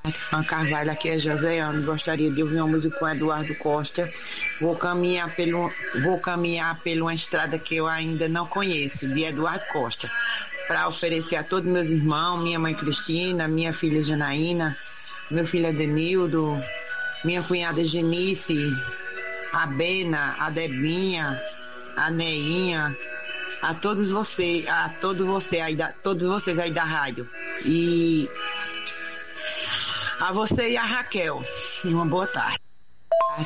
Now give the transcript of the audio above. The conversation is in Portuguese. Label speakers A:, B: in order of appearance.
A: Fã Carvalho, aqui é Josiane. Gostaria de ouvir uma música com Eduardo Costa. Vou caminhar por uma estrada que eu ainda não conheço, de Eduardo Costa, para oferecer a todos meus irmãos, minha mãe Cristina, minha filha Janaína, meu filho Adenildo, minha cunhada Genice, a Bena, a Debinha, a Neinha, todos vocês aí da rádio. E a você e a Raquel. E uma boa tarde.